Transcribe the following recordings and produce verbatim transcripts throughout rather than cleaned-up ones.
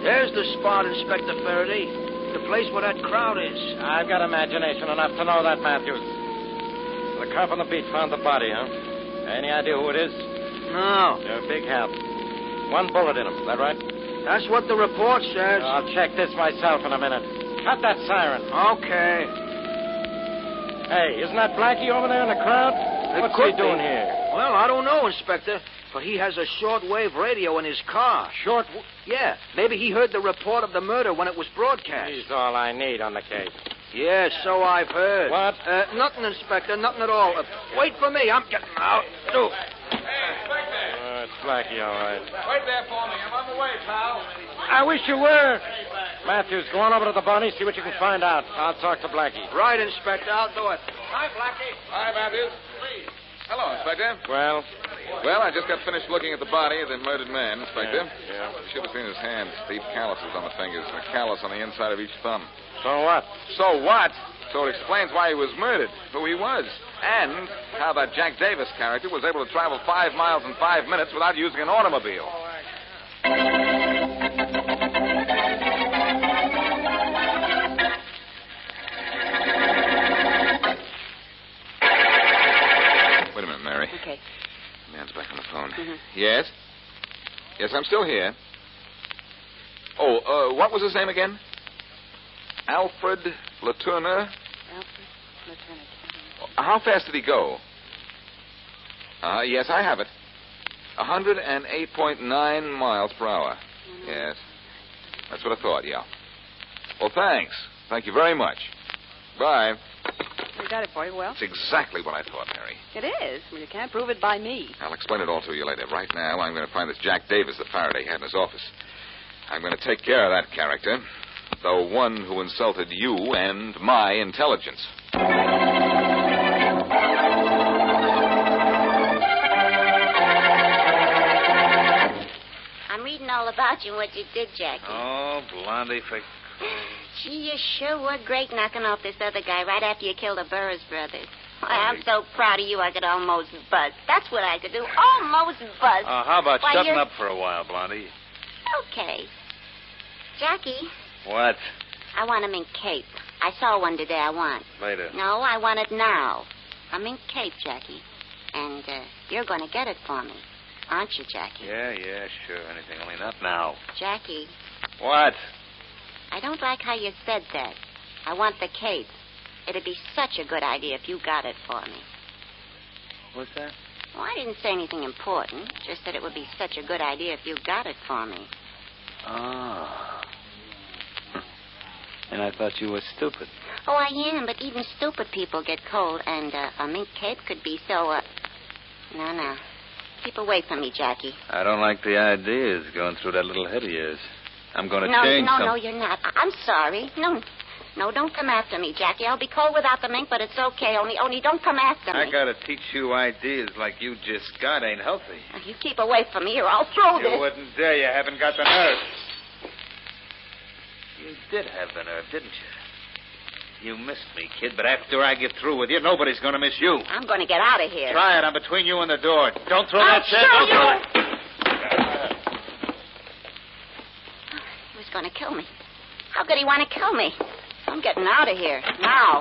There's the spot, Inspector Faraday. The place where that crowd is. I've got imagination enough to know that, Matthews. The cop on the beat found the body, huh? Any idea who it is? No. You're a big help. One bullet in him, is that right? That's what the report says. I'll check this myself in a minute. Cut that siren. Okay. Hey, isn't that Blackie over there in the crowd? It What's could he doing be. here? Well, I don't know, Inspector, but he has a shortwave radio in his car. Short... Yeah, maybe he heard the report of the murder when it was broadcast. He's all I need on the case. Yes, so I've heard. What? Uh, nothing, Inspector, nothing at all. Uh, wait for me, I'm getting out. Oh. Uh, it's Blackie, all right. Wait there for me. I'm on the way, pal. I wish you were. Matthews, go on over to the Bonnie, see what you can find out. I'll talk to Blackie. Right, Inspector, I'll do it. Hi, Blackie. Hi, Matthews. Hello, Inspector. Well? Well, I just got finished looking at the body of the murdered man, Inspector. Yeah, yeah. You should have seen his hands. Deep calluses on the fingers and a callus on the inside of each thumb. So what? So what? So it explains why he was murdered, who he was, and how that Jack Davis character was able to travel five miles in five minutes without using an automobile. Wait a minute, Mary. Okay. Man's back on the phone. Mm-hmm. Yes? Yes, I'm still here. Oh, uh, what was his name again? Alfred Latourner. Alfred Latourner. How fast did he go? Uh, yes, I have it. one hundred eight point nine miles per hour. Mm-hmm. Yes. That's what I thought, yeah. Well, thanks. Thank you very much. Bye. We got it for you, well. It's exactly what I thought, Mary. It is. Well, you can't prove it by me. I'll explain it all to you later. Right now, I'm going to find this Jack Davis that Faraday had in his office. I'm going to take care of that character, the one who insulted you and my intelligence. I'm reading all about you and what you did, Jackie. Oh, Blondie, for... Gee, you sure were great knocking off this other guy right after you killed the Burris brothers. Why, I'm so proud of you I could almost buzz. That's what I could do, almost buzz. Uh, how about Why, shutting you're... up for a while, Blondie? Okay. Jackie, What? I want a mink cape. I saw one today I want. Later. No, I want it now. A mink cape, Jackie. And uh, you're going to get it for me. Aren't you, Jackie? Yeah, yeah, sure. Anything, only not now. Jackie, What? I don't like how you said that. I want the cape. It'd be such a good idea if you got it for me. What's that? Well, I didn't say anything important. Just that it would be such a good idea if you got it for me. Oh. And I thought you were stupid. Oh, I am, but even stupid people get cold, and uh, a mink cape could be so, uh... No, no. Keep away from me, Jackie. I don't like the ideas going through that little head of yours. I'm going to no, change No, some... no, no, you're not. I- I'm sorry. No, no, don't come after me, Jackie. I'll be cold without the mink, but it's okay. Only, only don't come after me. I got to teach you ideas like you just got ain't healthy. You keep away from me, or I'll throw You this. wouldn't dare. You haven't got the nerve. You did have the nerve, didn't you? You missed me, kid, but after I get through with you, nobody's going to miss you. I'm going to get out of here. Try it. I'm between you and the door. Don't throw I'll that chair. show Don't you. throw it. He was going to kill me. How could he want to kill me? I'm getting out of here. Now.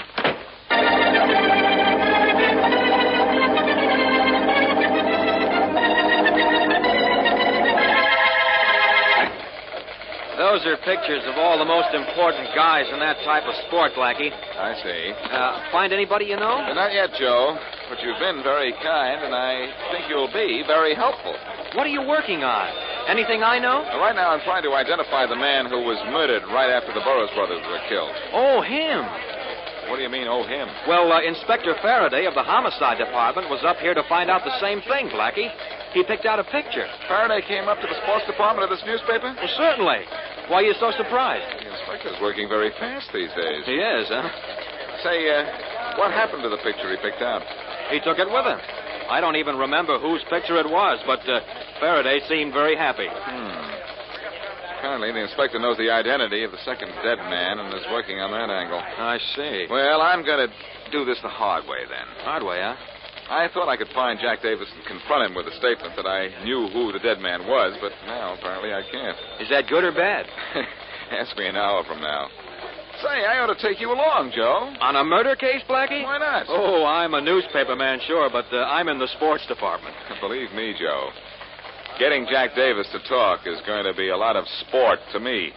Those are pictures of all the most important guys in that type of sport, Blackie. I see. Uh, find anybody you know? Uh, not yet, Joe, but you've been very kind, and I think you'll be very helpful. What are you working on? Anything I know? Now, right now, I'm trying to identify the man who was murdered right after the Burroughs brothers were killed. Oh, him. What do you mean, oh, him? Well, uh, Inspector Faraday of the Homicide Department was up here to find out the same thing, Blackie. He picked out a picture. Faraday came up to the sports department of this newspaper? Well, certainly. Why are you so surprised? The inspector's working very fast these days. He is, huh? Say, uh, what happened to the picture he picked out? He took it with him. I don't even remember whose picture it was, but uh, Faraday seemed very happy. Hmm. Apparently, the inspector knows the identity of the second dead man and is working on that angle. I see. Well, I'm going to do this the hard way, then. Hard way, huh? I thought I could find Jack Davis and confront him with a statement that I knew who the dead man was, but now apparently I can't. Is that good or bad? Ask me an hour from now. Say, I ought to take you along, Joe. On a murder case, Blackie? Why not? Oh, I'm a newspaper man, sure, but uh, I'm in the sports department. Believe me, Joe, getting Jack Davis to talk is going to be a lot of sport to me.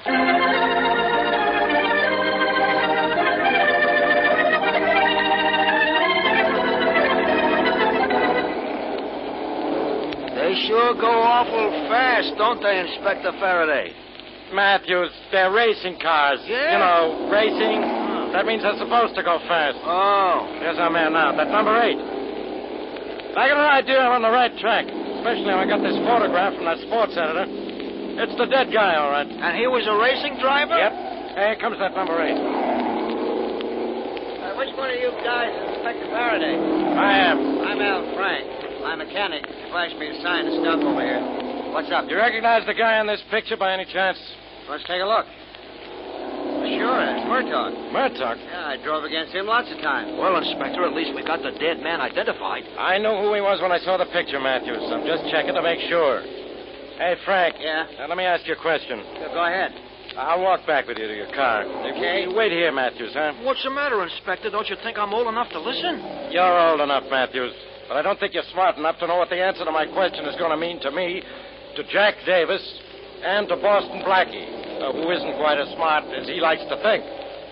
They sure go awful fast, don't they, Inspector Faraday? Matthews, they're racing cars. Yeah. You know, racing. That means they're supposed to go fast. Oh. There's our man now. That's number eight. I got an idea I'm on the right track, especially when I got this photograph from that sports editor. It's the dead guy, all right. And he was a racing driver? Yep. Here comes that number eight. Uh, which one of you guys is Inspector Faraday? I am. I'm Al Frank. My mechanic flashed me to sign the stuff over here. What's up? You recognize the guy in this picture by any chance? Let's take a look. Sure, it's Murtaugh. Murtaugh? Yeah, I drove against him lots of times. Well, Inspector, at least we got the dead man identified. I knew who he was when I saw the picture, Matthews. I'm just checking to make sure. Hey, Frank. Yeah? Now, let me ask you a question. Yeah, go ahead. I'll walk back with you to your car. Okay. Wait here, Matthews, huh? What's the matter, Inspector? Don't you think I'm old enough to listen? You're old enough, Matthews. But I don't think you're smart enough to know what the answer to my question is going to mean to me, to Jack Davis, and to Boston Blackie, uh, who isn't quite as smart as he likes to think.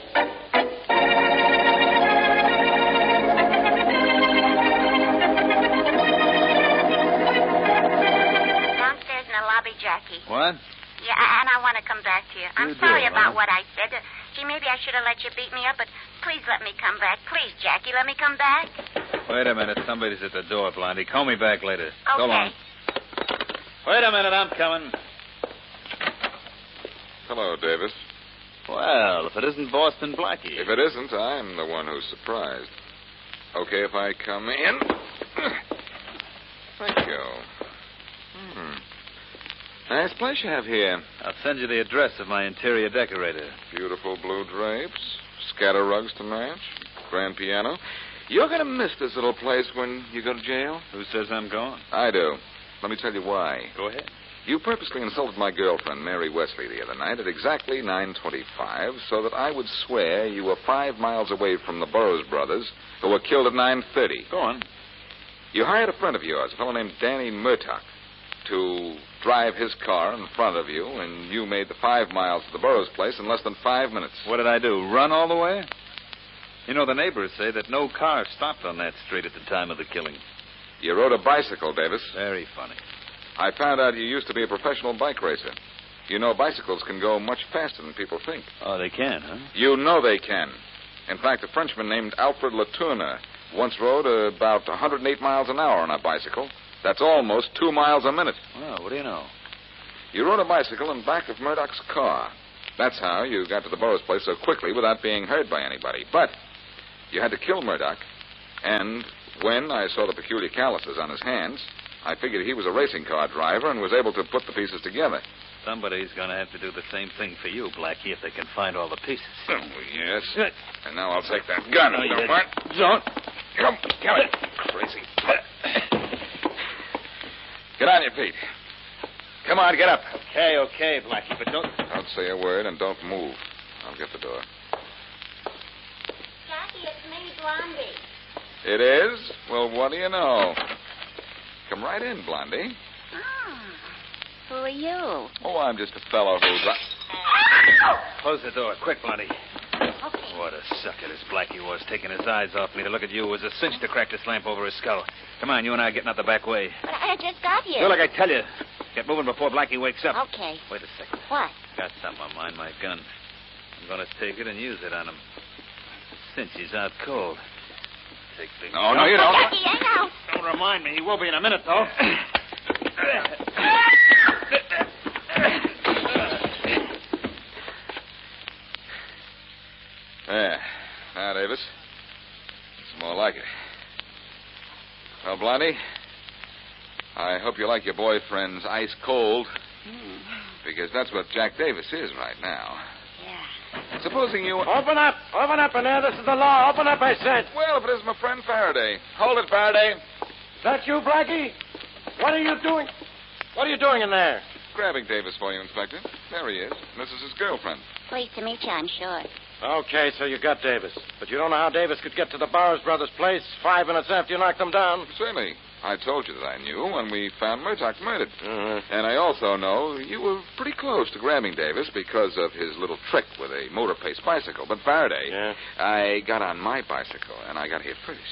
Downstairs in the lobby, Jackie. What? Yeah, and I want to come back to you. I'm You sorry do, about huh? what I said. Uh, gee, maybe I should have let you beat me up, but please let me come back. Please, Jackie, let me come back. Wait a minute. Somebody's at the door, Blondie. Call me back later. So Okay. long. Wait a minute. I'm coming. Hello, Davis. Well, if it isn't Boston Blackie. If it isn't, I'm the one who's surprised. Okay, if I come in. Thank you. Hmm. Nice place you have here. I'll send you the address of my interior decorator. Beautiful blue drapes, scatter rugs to match, grand piano. You're going to miss this little place when you go to jail. Who says I'm going? I do. Let me tell you why. Go ahead. You purposely insulted my girlfriend, Mary Wesley, the other night at exactly nine twenty-five so that I would swear you were five miles away from the Burroughs brothers, who were killed at nine thirty. Go on. You hired a friend of yours, a fellow named Danny Murtaugh, to drive his car in front of you, and you made the five miles to the Burroughs place in less than five minutes. What did I do? Run all the way? You know, the neighbors say that no car stopped on that street at the time of the killing. You rode a bicycle, Davis. Very funny. I found out you used to be a professional bike racer. You know bicycles can go much faster than people think. Oh, they can, huh? You know they can. In fact, a Frenchman named Alfred Latourneau once rode about one hundred eight miles an hour on a bicycle. That's almost two miles a minute. Well, what do you know? You rode a bicycle in back of Murdoch's car. That's how you got to the Burroughs place so quickly without being heard by anybody. But you had to kill Murdoch, and when I saw the peculiar calluses on his hands, I figured he was a racing car driver and was able to put the pieces together. Somebody's going to have to do the same thing for you, Blackie, if they can find all the pieces. Oh, yes. And now I'll take that gun. No, if you you don't mind. don't. Come, come on. Crazy. Get on your feet. Come on, get up. Okay, okay, Blackie, but don't... Don't say a word and don't move. I'll get the door. Jackie, it's me, Blondie. It is? Well, what do you know? Come right in, Blondie. Oh, who are you? Oh, I'm just a fellow who... Close the door. Quick, Blondie. Okay. What a sucker this Blackie was, taking his eyes off me. To look at you was a cinch to crack this lamp over his skull. Come on, you and I are getting out the back way. But I just got here. Do like I tell you. Get moving before Blackie wakes up. Okay. Wait a second. What? Got something on mine, my gun. I'm going to take it and use it on him. Since he's out cold. Take the... No, no, you don't. Jackie, hang out. Don't remind me. He will be in a minute, though. There. Now, Davis. It's more like it. Well, Blondie, I hope you like your boyfriend's ice cold. Mm. Because that's what Jack Davis is right now. Yeah. supposing you... Open up! Open up in there. This is the law. Open up, I said. Well, if it isn't my friend Faraday. Hold it, Faraday. Is that you, Blackie? What are you doing? What are you doing in there? Grabbing Davis for you, Inspector. There he is. This is his girlfriend. Pleased to meet you, I'm sure. Okay, so you got Davis. But you don't know how Davis could get to the Bowers brothers' place five minutes after you knocked them down? Certainly. I told you that I knew when we found Murdoch murdered. Mm-hmm. And I also know you were pretty close to grabbing Davis because of his little trick with a motor-paced bicycle. But Faraday, Yeah? I got on my bicycle, and I got here first.